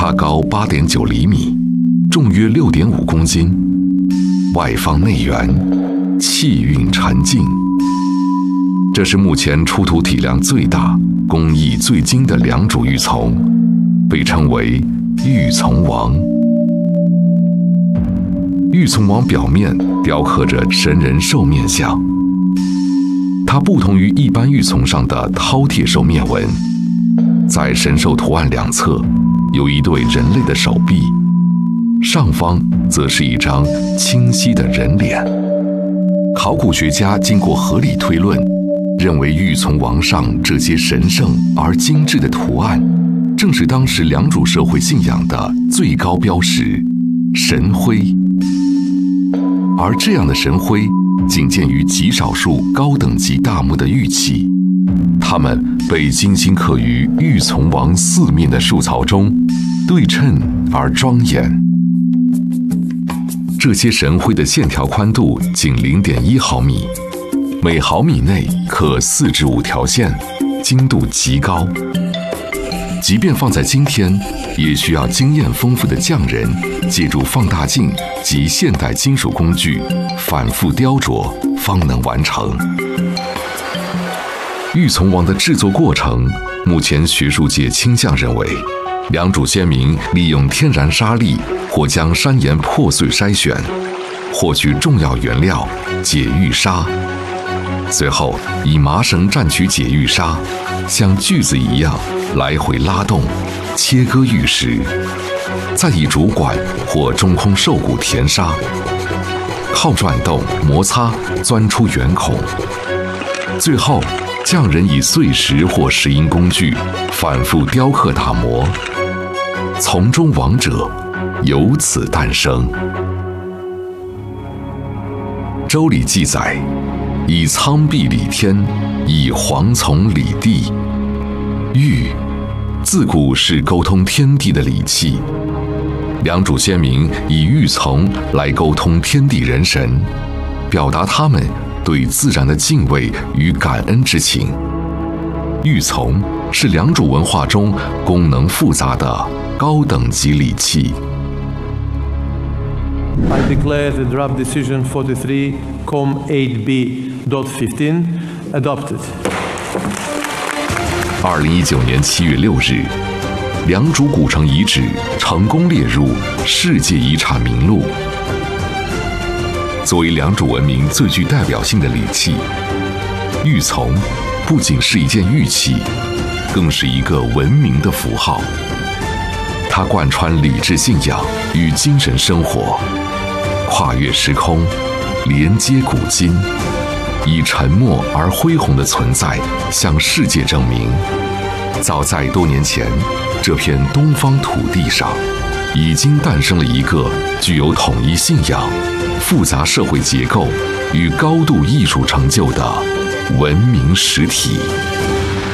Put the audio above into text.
大高8.9厘米，重约6.5公斤，外方内圆，气韵沉静。这是目前出土体量最大、工艺最精的良渚玉琮，被称为玉琮王。玉琮王表面雕刻着神人兽面像，它不同于一般玉琮上的饕餮兽面纹，在神兽图案两侧有一对人类的手臂，上方则是一张清晰的人脸。考古学家经过合理推论，认为玉琮王上这些神圣而精致的图案，正是当时良渚社会信仰的最高标识——神徽。而这样的神徽仅见于极少数高等级大墓的玉器，它们被精心刻于玉琮王四面的树槽中，对称而庄严。这些神徽的线条宽度仅0.1毫米，每毫米内刻4至5条线，精度极高。即便放在今天，也需要经验丰富的匠人借助放大镜及现代金属工具反复雕琢，方能完成。玉琮王的制作过程，目前学术界倾向认为，良渚先民利用天然沙粒或将山岩破碎筛选，获取重要原料解玉砂，随后以麻绳蘸取解玉砂，像锯子一样来回拉动，切割玉石，再以竹管或中空兽骨填沙，靠转动摩擦钻出圆孔，最后匠人以碎石或石英工具反复雕刻打磨，从中王者由此诞生。周礼记载，以苍壁理天，以黄丛理地。玉自古是沟通天地的礼器，良渚先民以玉琮来沟通天地人神，表达他们对自然的敬畏与感恩之情。玉琮是良渚文化中功能复杂的高等级礼器。 I declare the draft decision 43, Com 8B.15 adopted. 2019年7月6日，良渚古城遗址成功列入世界遗产名录。作为良渚文明最具代表性的礼器，玉琮不仅是一件玉器，更是一个文明的符号。它贯穿礼制信仰与精神生活，跨越时空，连接古今，以沉默而恢宏的存在向世界证明，早在多年前，这片东方土地上已经诞生了一个具有统一信仰、复杂社会结构与高度艺术成就的文明实体。